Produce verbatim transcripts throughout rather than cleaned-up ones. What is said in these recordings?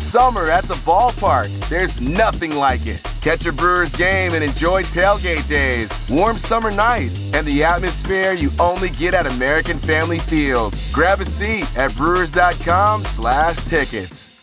summer at the ballpark. There's nothing like it. Catch a Brewers game and enjoy tailgate days, warm summer nights, and the atmosphere you only get at American Family Field. Grab a seat at brewers.com slash tickets.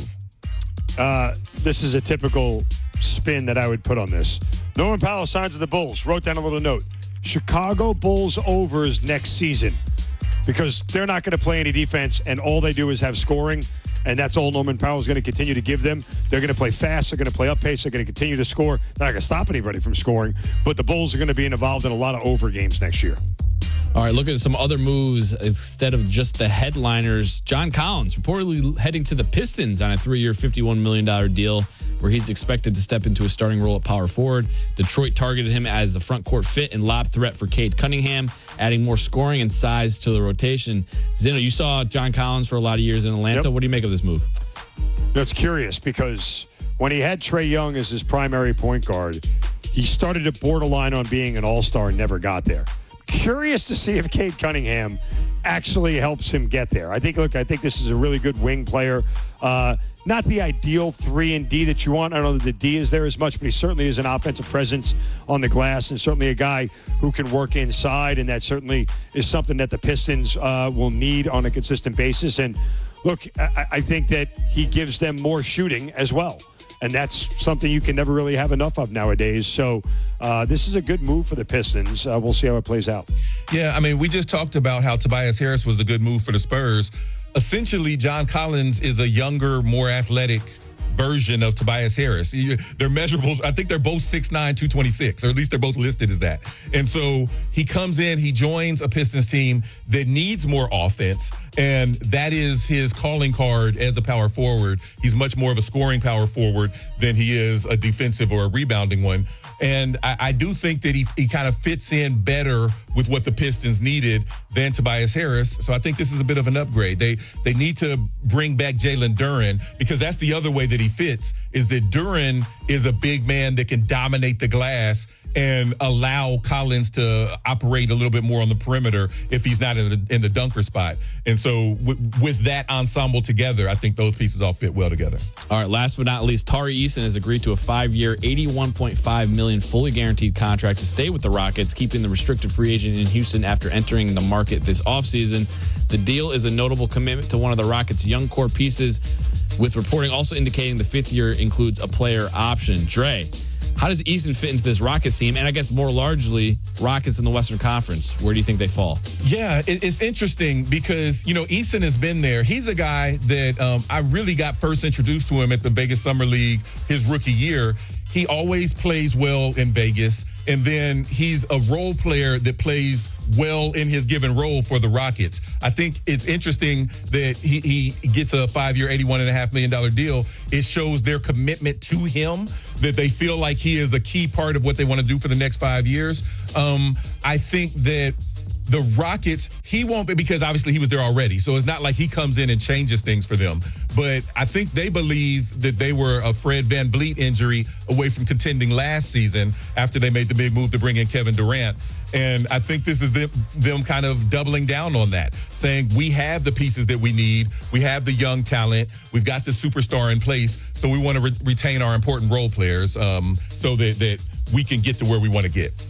Uh, this is a typical spin that I would put on this. Norman Powell signs with the Bulls. Wrote down a little note. Chicago Bulls overs next season because they're not going to play any defense, and all they do is have scoring. And that's all Norman Powell is going to continue to give them. They're going to play fast. They're going to play up pace. They're going to continue to score. They're not going to stop anybody from scoring. But the Bulls are going to be involved in a lot of over games next year. All right, look at some other moves instead of just the headliners. John Collins reportedly heading to the Pistons on a three-year, fifty-one million dollars deal where he's expected to step into a starting role at power forward. Detroit targeted him as a front court fit and lob threat for Cade Cunningham, adding more scoring and size to the rotation. Zeno, you saw John Collins for a lot of years in Atlanta. Yep. What do you make of this move? That's curious because when he had Trae Young as his primary point guard, he started at borderline on being an all-star and never got there. Curious to see if Cade Cunningham actually helps him get there. I think, look, I think this is a really good wing player. Uh, not the ideal three and D that you want. I don't know that the D is there as much, but he certainly is an offensive presence on the glass and certainly a guy who can work inside, and that certainly is something that the Pistons uh, will need on a consistent basis. And, look, I, I think that he gives them more shooting as well. And that's something you can never really have enough of nowadays. So uh, this is a good move for the Pistons. Uh, we'll see how it plays out. Yeah, I mean, we just talked about how Tobias Harris was a good move for the Spurs. Essentially, John Collins is a younger, more athletic version of Tobias Harris. They're measurables. I think they're both six nine, two twenty-six, or at least they're both listed as that. And so he comes in, he joins a Pistons team that needs more offense, and that is his calling card as a power forward. He's much more of a scoring power forward than he is a defensive or a rebounding one. And I, I do think that he, he kind of fits in better with what the Pistons needed than Tobias Harris. So I think this is a bit of an upgrade. They they need to bring back Jalen Duren, because that's the other way that he fits, is that Duren is a big man that can dominate the glass and allow Collins to operate a little bit more on the perimeter if he's not in the, in the dunker spot. And so w- with that ensemble together, I think those pieces all fit well together. All right, last but not least, Tari Eason has agreed to a five-year, eighty-one point five million dollars fully guaranteed contract to stay with the Rockets, keeping the restricted free agent in Houston after entering the market this offseason. The deal is a notable commitment to one of the Rockets' young core pieces, with reporting also indicating the fifth year includes a player option. Dre, how does Eason fit into this Rockets team? And I guess more largely, Rockets in the Western Conference. Where do you think they fall? Yeah, it, it's interesting because, you know, Eason has been there. He's a guy that um, I really got first introduced to him at the Vegas Summer League his rookie year. He always plays well in Vegas, and then he's a role player that plays well in his given role for the Rockets. I think it's interesting that he, he gets a five-year, eighty-one point five million dollars deal. It shows their commitment to him, that they feel like he is a key part of what they want to do for the next five years. Um, I think that the Rockets, he won't be, because obviously he was there already. So it's not like he comes in and changes things for them. But I think they believe that they were a Fred VanVleet injury away from contending last season after they made the big move to bring in Kevin Durant. And I think this is them, them kind of doubling down on that, saying we have the pieces that we need. We have the young talent. We've got the superstar in place. So we want to re- retain our important role players um, so that, that we can get to where we want to get.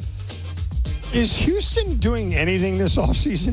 Is Houston doing anything this offseason?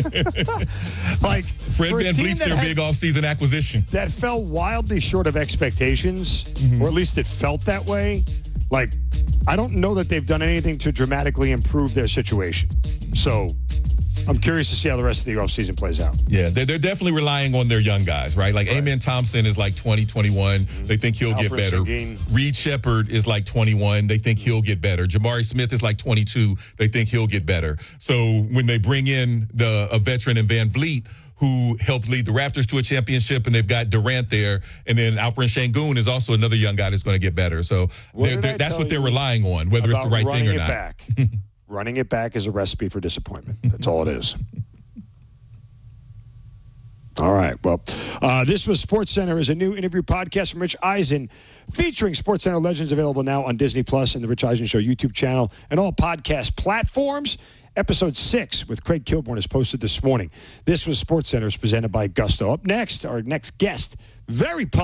Like Fred VanVleet's their had, big offseason acquisition. That fell wildly short of expectations, mm-hmm. or at least it felt that way. Like, I don't know that they've done anything to dramatically improve their situation. So I'm curious to see how the rest of the offseason plays out. Yeah, they're, they're definitely relying on their young guys, right? Like, right. Amen Thompson is like twenty, twenty-one. Mm-hmm. They think he'll Alfred get better. Seguin. Reed Shepard is like twenty-one. They think he'll get better. Jabari Smith is like twenty-two. They think he'll get better. So when they bring in the a veteran in VanVleet, who helped lead the Raptors to a championship, and they've got Durant there, and then Alperen Sengun is also another young guy that's going to get better. So they're, they're, that's what they're relying on, whether it's the right thing or not. Back. Running it back is a recipe for disappointment. That's all it is. All right. Well, uh, this was SportsCenter, is a new interview podcast from Rich Eisen featuring SportsCenter legends, available now on Disney Plus and the Rich Eisen Show YouTube channel and all podcast platforms. Episode six with Craig Kilborn is posted this morning. This was SportsCenter, is presented by Gusto. Up next, our next guest, very pumped.